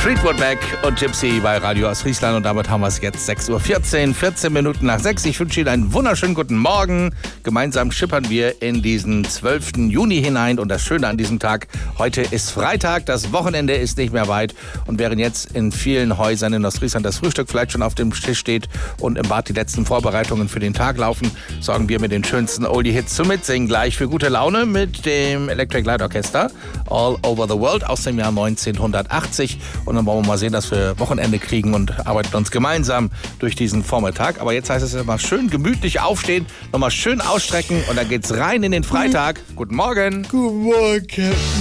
Fleetwood Mac und Gypsy bei Radio Ostfriesland und damit haben wir es jetzt 6.14 Uhr, 14 Minuten nach 6. Ich wünsche Ihnen einen wunderschönen guten Morgen. Gemeinsam schippern wir in diesen 12. Juni hinein und das Schöne an diesem Tag, heute ist Freitag, das Wochenende ist nicht mehr weit und während jetzt in vielen Häusern in Ostfriesland das Frühstück vielleicht schon auf dem Tisch steht und im Bad die letzten Vorbereitungen für den Tag laufen, sorgen wir mit den schönsten Oldie-Hits zum Mitsingen gleich für gute Laune mit dem Electric Light Orchestra All Over the World aus dem Jahr 1980. Und dann wollen wir mal sehen, dass wir Wochenende kriegen und arbeiten uns gemeinsam durch diesen Vormittag. Aber jetzt heißt es immer schön gemütlich aufstehen, nochmal schön ausstrecken und dann geht's rein in den Freitag. Guten Morgen. Guten Morgen, Captain.